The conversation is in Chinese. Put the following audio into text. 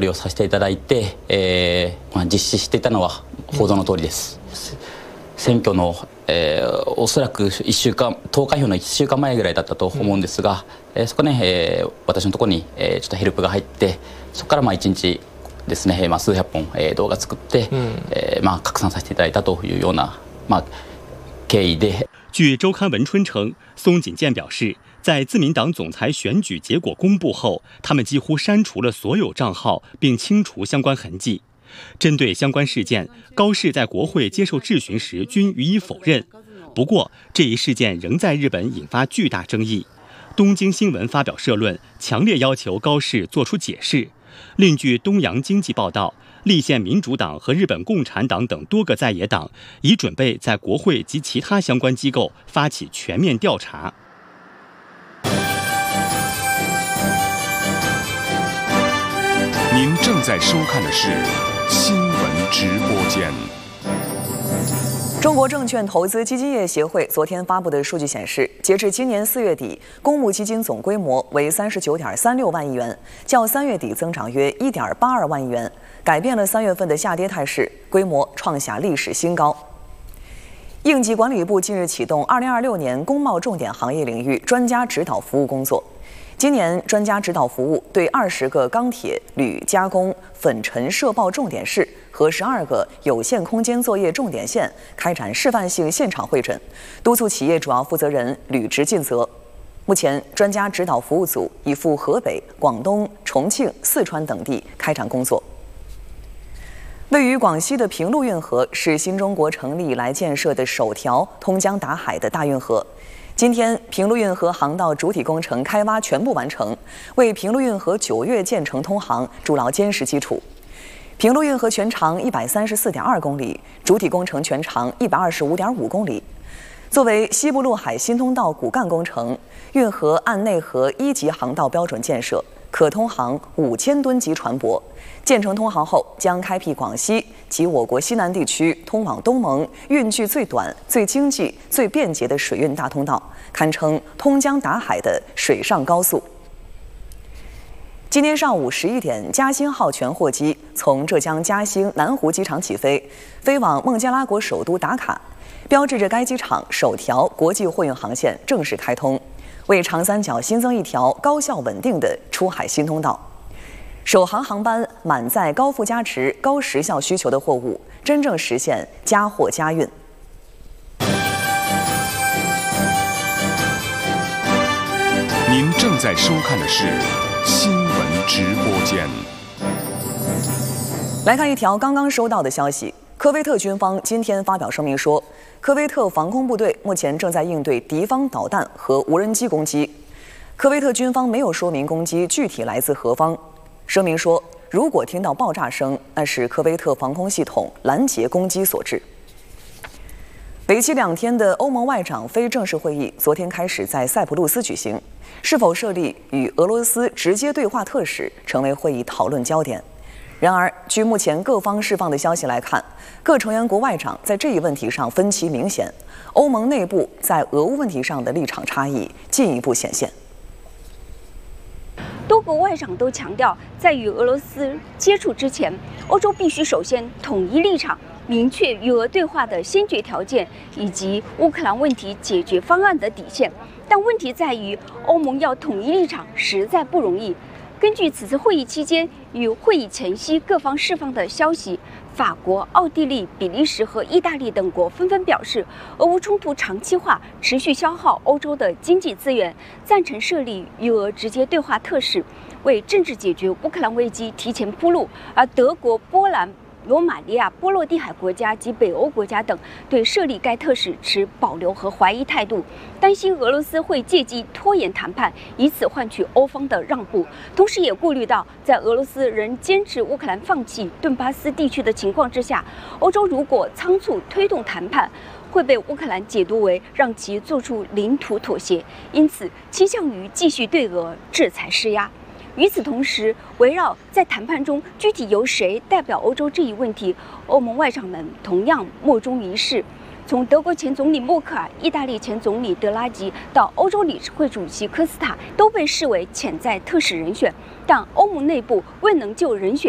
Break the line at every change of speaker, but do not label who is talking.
取りをさせていただいて、実施していたのは報道の通りです。選挙の、おそらく1週間投開票の1週間前ぐらいだったと思うんですが、そこね、私のところに、ちょっとヘルプが入って、そこから1日ですね、数百本、動画作って、拡散させていただいたというような、経緯で。
据周刊文春称，松锦健表示，在自民党总裁选举结果公布后，他们几乎删除了所有账号，并清除相关痕迹。针对相关事件，高市在国会接受质询时均予以否认。不过，这一事件仍在日本引发巨大争议。东京新闻发表社论，强烈要求高市作出解释。另据东洋经济报道，立宪民主党和日本共产党等多个在野党已准备在国会及其他相关机构发起全面调查。
您正在收看的是新闻直播间。
中国证券投资基金业协会昨天发布的数据显示，截至今年4月底，公募基金总规模为39.36万亿元，较3月底增长约1.82万亿元，改变了3月份的下跌态势，规模创下历史新高。应急管理部近日启动2026年工贸重点行业领域专家指导服务工作。今年专家指导服务对20个钢铁、铝加工、粉尘涉爆重点市和12个有限空间作业重点县开展示范性现场会诊，督促企业主要负责人履职尽责。目前，专家指导服务组已赴河北、广东、重庆、四川等地开展工作。位于广西的平陆运河是新中国成立以来建设的首条通江达海的大运河。今天，平陆运河航道主体工程开挖全部完成，为平陆运河9月建成通航筑牢坚实基础。平陆运河全长134.2公里，主体工程全长125.5公里。作为西部陆海新通道骨干工程，运河按内河1级航道标准建设，可通航5000吨级船舶。建成通航后，将开辟广西及我国西南地区通往东盟运距最短、最经济、最便捷的水运大通道，堪称通江达海的水上高速。今天上午11点，嘉兴号全货机从浙江嘉兴南湖机场起飞，飞往孟加拉国首都达卡，标志着该机场首条国际货运航线正式开通，为长三角新增一条高效稳定的出海新通道。首航航班满载高附加值、高时效需求的货物，真正实现加货加运。
您正在收看的是新闻直播间。
来看一条刚刚收到的消息，科威特军方今天发表声明说，科威特防空部队目前正在应对敌方导弹和无人机攻击。科威特军方没有说明攻击具体来自何方。声明说，如果听到爆炸声，那是科威特防空系统拦截攻击所致。为期2天的欧盟外长非正式会议昨天开始在塞浦路斯举行，是否设立与俄罗斯直接对话特使成为会议讨论焦点。然而，据目前各方释放的消息来看，各成员国外长在这一问题上分歧明显，欧盟内部在俄乌问题上的立场差异进一步显现。
多国外长都强调，在与俄罗斯接触之前，欧洲必须首先统一立场，明确与俄对话的先决条件以及乌克兰问题解决方案的底线。但问题在于，欧盟要统一立场实在不容易。根据此次会议期间与会议前夕各方释放的消息，法国、奥地利、比利时和意大利等国纷纷表示，俄乌冲突长期化，持续消耗欧洲的经济资源，赞成设立与俄直接对话特使，为政治解决乌克兰危机提前铺路。而德国、波兰、罗马尼亚、波罗的海国家及北欧国家等对设立该特使持保留和怀疑态度，担心俄罗斯会借机拖延谈判，以此换取欧方的让步。同时也顾虑到，在俄罗斯仍坚持乌克兰放弃顿巴斯地区的情况之下，欧洲如果仓促推动谈判，会被乌克兰解读为让其做出领土妥协，因此倾向于继续对俄制裁施压。与此同时，围绕在谈判中具体由谁代表欧洲这一问题，欧盟外长们同样莫衷一是。从德国前总理默克尔、意大利前总理德拉吉到欧洲理事会主席科斯塔，都被视为潜在特使人选，但欧盟内部未能就人选